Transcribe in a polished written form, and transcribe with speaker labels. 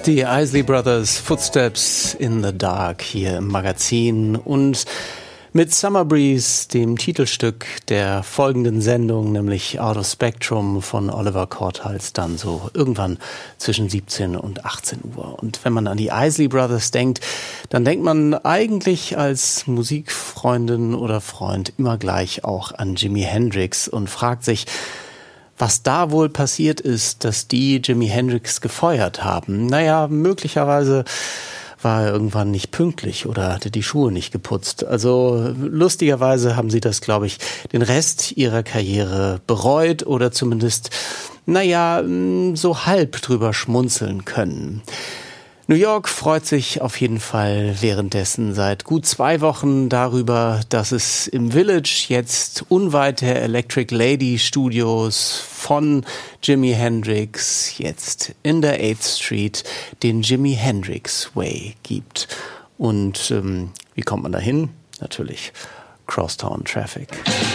Speaker 1: Die Isley Brothers, Footsteps in the Dark hier im Magazin und mit Summer Breeze, dem Titelstück der folgenden Sendung, nämlich Out of Spectrum von Oliver Korthals, dann so irgendwann zwischen 17 und 18 Uhr. Und wenn man an die Isley Brothers denkt, dann denkt man eigentlich als Musikfreundin oder Freund immer gleich auch an Jimi Hendrix und fragt sich, was da wohl passiert ist, dass die Jimi Hendrix gefeuert haben. Naja, möglicherweise war er irgendwann nicht pünktlich oder hatte die Schuhe nicht geputzt. Also lustigerweise haben sie das, glaube ich, den Rest ihrer Karriere bereut oder zumindest, so halb drüber schmunzeln können. New York freut sich auf jeden Fall währenddessen seit gut 2 Wochen darüber, dass es im Village jetzt unweit der Electric Lady Studios von Jimi Hendrix jetzt in der 8th Street den Jimi Hendrix Way gibt. Und wie kommt man dahin? Natürlich Crosstown Traffic.